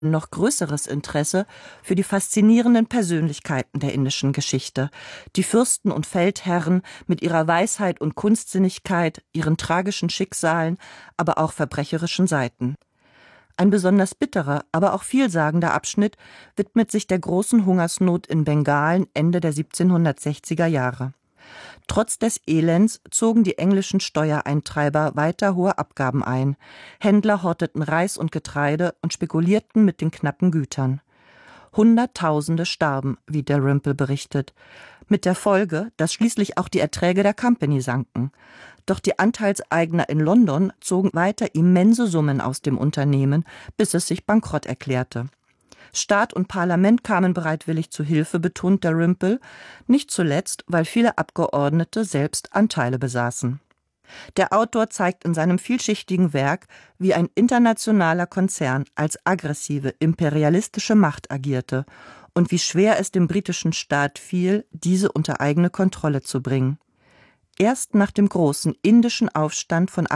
noch größeres Interesse für die faszinierenden Persönlichkeiten der indischen Geschichte, die Fürsten und Feldherren mit ihrer Weisheit und Kunstsinnigkeit, ihren tragischen Schicksalen, aber auch verbrecherischen Seiten. Ein besonders bitterer, aber auch vielsagender Abschnitt widmet sich der großen Hungersnot in Bengalen Ende der 1760er Jahre. Trotz des Elends zogen die englischen Steuereintreiber weiter hohe Abgaben ein. Händler horteten Reis und Getreide und spekulierten mit den knappen Gütern. Hunderttausende starben, wie Dalrymple berichtet, mit der Folge, dass schließlich auch die Erträge der Company sanken. Doch die Anteilseigner in London zogen weiter immense Summen aus dem Unternehmen, bis es sich bankrott erklärte. Staat und Parlament kamen bereitwillig zu Hilfe, betont Dalrymple, nicht zuletzt, weil viele Abgeordnete selbst Anteile besaßen. Der Autor zeigt in seinem vielschichtigen Werk, wie ein internationaler Konzern als aggressive, imperialistische Macht agierte und wie schwer es dem britischen Staat fiel, diese unter eigene Kontrolle zu bringen. Erst nach dem großen indischen Aufstand von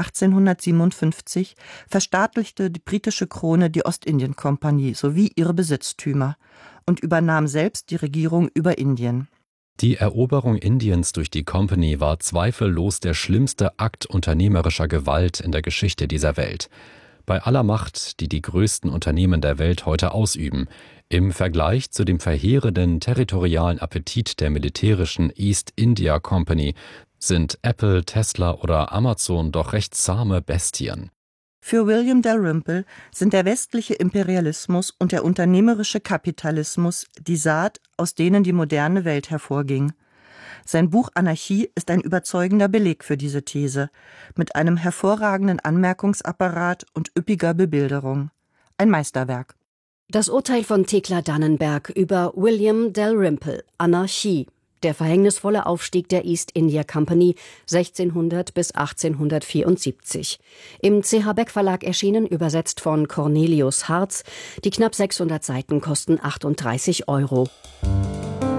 1857 verstaatlichte die britische Krone die Ostindien-Kompanie sowie ihre Besitztümer und übernahm selbst die Regierung über Indien. Die Eroberung Indiens durch die Company war zweifellos der schlimmste Akt unternehmerischer Gewalt in der Geschichte dieser Welt. Bei aller Macht, die die größten Unternehmen der Welt heute ausüben, im Vergleich zu dem verheerenden territorialen Appetit der militärischen East India Company sind Apple, Tesla oder Amazon doch recht zahme Bestien. Für William Dalrymple sind der westliche Imperialismus und der unternehmerische Kapitalismus die Saat, aus denen die moderne Welt hervorging. Sein Buch Anarchie ist ein überzeugender Beleg für diese These, mit einem hervorragenden Anmerkungsapparat und üppiger Bebilderung. Ein Meisterwerk. Das Urteil von Thekla Dannenberg über William Dalrymple, Anarchie. Der verhängnisvolle Aufstieg der East India Company 1600 bis 1874. Im CH Beck Verlag erschienen, übersetzt von Cornelius Hartz. Die knapp 600 Seiten kosten 38 €.